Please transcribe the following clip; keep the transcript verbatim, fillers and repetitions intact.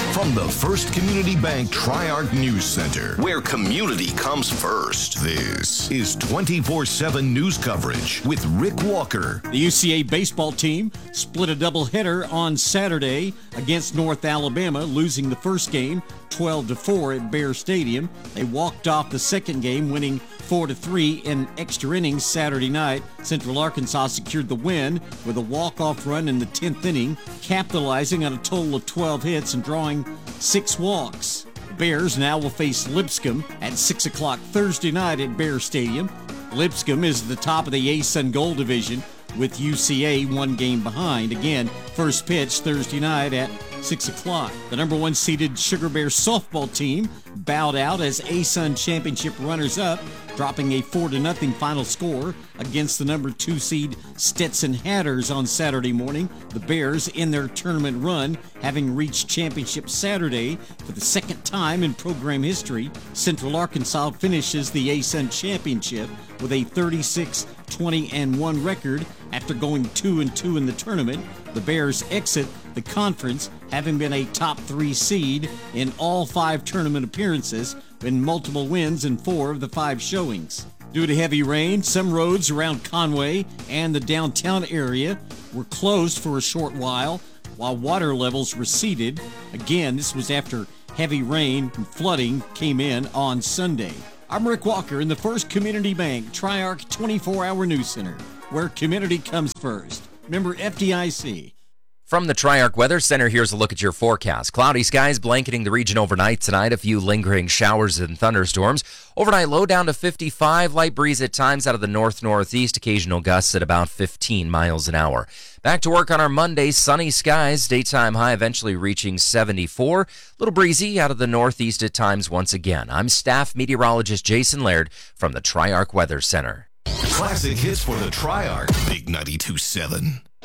From the First Community Bank Tri-Arc News Center, where community comes first, this is twenty-four seven news coverage with Rick Walker. The U C A baseball team split a doubleheader on Saturday against North Alabama, losing the first game twelve to four at Bear Stadium. They walked off the second game, winning four to three in extra innings Saturday night. Central Arkansas secured the win with a walk-off run in the tenth inning, capitalizing on a total of twelve hits and drawing six walks. The Bears now will face Lipscomb at six o'clock Thursday night at Bear Stadium. Lipscomb is at the top of the A-Sun Gold Division, with U C A one game behind. Again, first pitch Thursday night at six o'clock. The number one seeded Sugar Bear softball team bowed out as A-Sun Championship runners-up, dropping a four to nothing final score against the number two seed Stetson Hatters on Saturday morning. The Bears in their tournament run, having reached championship Saturday for the second time in program history. Central Arkansas finishes the A-Sun Championship with a thirty-six twenty and one record after going two and two in the tournament. The Bears exit the conference having been a top three seed in all five tournament appearances, in multiple wins in four of the five showings. Due to heavy rain, some roads around Conway and the downtown area were closed for a short while, while water levels receded. Again, this was after heavy rain and flooding came in on Sunday. I'm Rick Walker in the First Community Bank Tri-Arc twenty-four hour News Center, where community comes first. Member F D I C. From the Tri-Arc Weather Center, here's a look at your forecast. Cloudy skies blanketing the region overnight tonight. A few lingering showers and thunderstorms. Overnight low down to fifty-five. Light breeze at times out of the north-northeast. Occasional gusts at about fifteen miles an hour. Back to work on our Monday. Sunny skies. Daytime high eventually reaching seventy-four. Little breezy out of the northeast at times once again. I'm staff meteorologist Jason Laird from the Tri-Arc Weather Center. Classic hits for the Tri-Arc. Big ninety-two point seven.